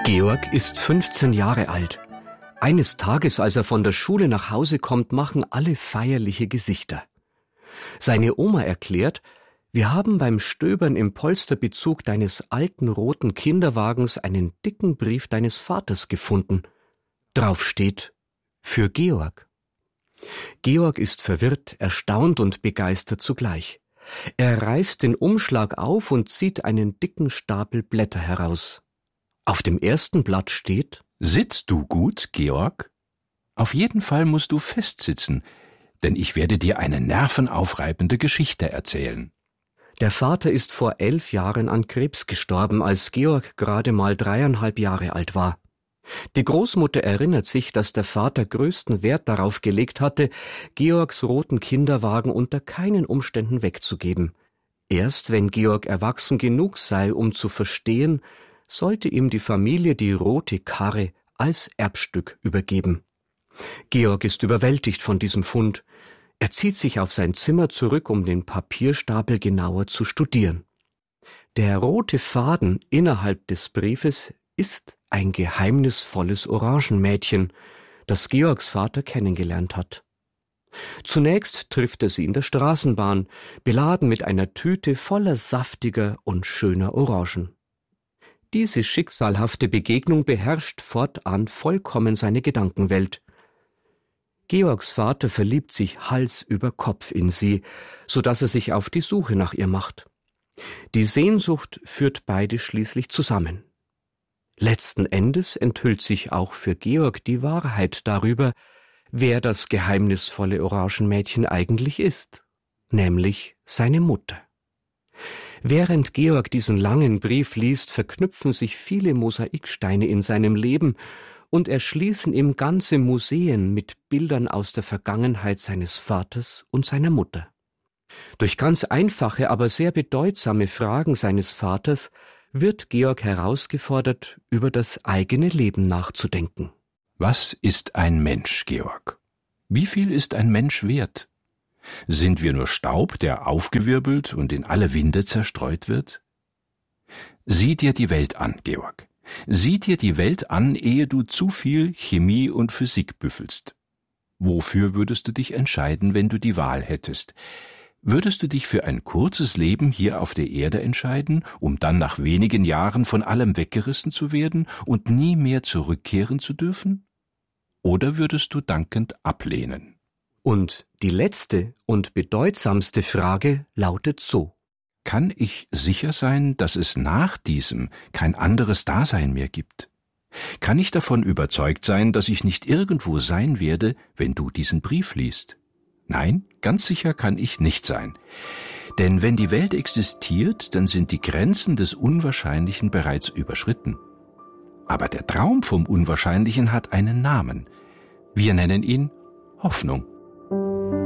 Georg ist 15 Jahre alt. Eines Tages, als er von der Schule nach Hause kommt, machen alle feierliche Gesichter. Seine Oma erklärt: Wir haben beim Stöbern im Polsterbezug deines alten roten Kinderwagens einen dicken Brief deines Vaters gefunden. Drauf steht: Für Georg. Georg ist verwirrt, erstaunt und begeistert zugleich. Er reißt den Umschlag auf und zieht einen dicken Stapel Blätter heraus. Auf dem ersten Blatt steht: Sitzt du gut, Georg? Auf jeden Fall musst du festsitzen, denn ich werde dir eine nervenaufreibende Geschichte erzählen. Der Vater ist vor 11 Jahren an Krebs gestorben, als Georg gerade mal 3,5 Jahre alt war. Die Großmutter erinnert sich, dass der Vater größten Wert darauf gelegt hatte, Georgs roten Kinderwagen unter keinen Umständen wegzugeben. Erst wenn Georg erwachsen genug sei, um zu verstehen, sollte ihm die Familie die rote Karre als Erbstück übergeben. Georg ist überwältigt von diesem Fund. Er zieht sich auf sein Zimmer zurück, um den Papierstapel genauer zu studieren. Der rote Faden innerhalb des Briefes ist ein geheimnisvolles Orangenmädchen, das Georgs Vater kennengelernt hat. Zunächst trifft er sie in der Straßenbahn, beladen mit einer Tüte voller saftiger und schöner Orangen. Diese schicksalhafte Begegnung beherrscht fortan vollkommen seine Gedankenwelt. Georgs Vater verliebt sich Hals über Kopf in sie, so dass er sich auf die Suche nach ihr macht. Die Sehnsucht führt beide schließlich zusammen. Letzten Endes enthüllt sich auch für Georg die Wahrheit darüber, wer das geheimnisvolle Orangenmädchen eigentlich ist, nämlich seine Mutter. Während Georg diesen langen Brief liest, verknüpfen sich viele Mosaiksteine in seinem Leben und erschließen ihm ganze Museen mit Bildern aus der Vergangenheit seines Vaters und seiner Mutter. Durch ganz einfache, aber sehr bedeutsame Fragen seines Vaters wird Georg herausgefordert, über das eigene Leben nachzudenken. Was ist ein Mensch, Georg? Wie viel ist ein Mensch wert? Sind wir nur Staub, der aufgewirbelt und in alle Winde zerstreut wird? Sieh dir die Welt an, Georg. Sieh dir die Welt an, ehe du zu viel Chemie und Physik büffelst. Wofür würdest du dich entscheiden, wenn du die Wahl hättest? Würdest du dich für ein kurzes Leben hier auf der Erde entscheiden, um dann nach wenigen Jahren von allem weggerissen zu werden und nie mehr zurückkehren zu dürfen? Oder würdest du dankend ablehnen? Und die letzte und bedeutsamste Frage lautet so: Kann ich sicher sein, dass es nach diesem kein anderes Dasein mehr gibt? Kann ich davon überzeugt sein, dass ich nicht irgendwo sein werde, wenn du diesen Brief liest? Nein, ganz sicher kann ich nicht sein. Denn wenn die Welt existiert, dann sind die Grenzen des Unwahrscheinlichen bereits überschritten. Aber der Traum vom Unwahrscheinlichen hat einen Namen. Wir nennen ihn Hoffnung.